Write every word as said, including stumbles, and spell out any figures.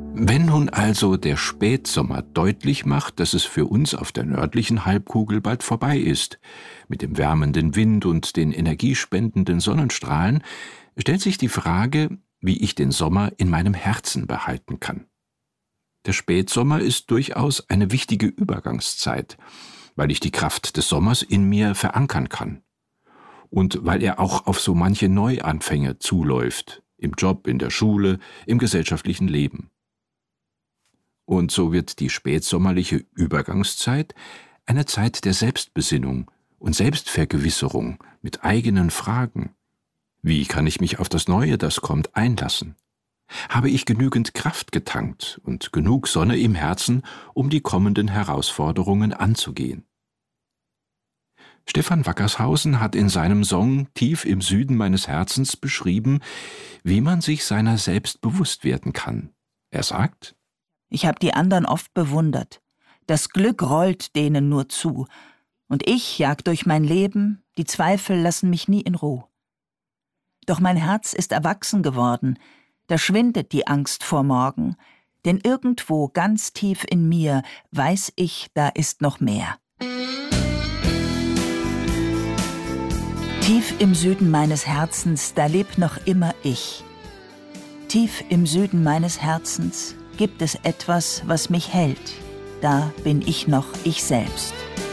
Wenn nun also der Spätsommer deutlich macht, dass es für uns auf der nördlichen Halbkugel bald vorbei ist, mit dem wärmenden Wind und den energiespendenden Sonnenstrahlen, stellt sich die Frage, wie ich den Sommer in meinem Herzen behalten kann. Der Spätsommer ist durchaus eine wichtige Übergangszeit, weil ich die Kraft des Sommers in mir verankern kann. Und weil er auch auf so manche Neuanfänge zuläuft, im Job, in der Schule, im gesellschaftlichen Leben. Und so wird die spätsommerliche Übergangszeit eine Zeit der Selbstbesinnung und Selbstvergewisserung mit eigenen Fragen. Wie kann ich mich auf das Neue, das kommt, einlassen? Habe ich genügend Kraft getankt und genug Sonne im Herzen, um die kommenden Herausforderungen anzugehen? Stefan Wackershausen hat in seinem Song »Tief im Süden meines Herzens« beschrieben, wie man sich seiner selbst bewusst werden kann. Er sagt: Ich habe die anderen oft bewundert. Das Glück rollt denen nur zu. Und ich jag durch mein Leben, die Zweifel lassen mich nie in Ruhe. Doch mein Herz ist erwachsen geworden, da schwindet die Angst vor morgen, denn irgendwo ganz tief in mir weiß ich, da ist noch mehr. Tief im Süden meines Herzens, da lebt noch immer ich. Tief im Süden meines Herzens gibt es etwas, was mich hält. Da bin ich noch ich selbst.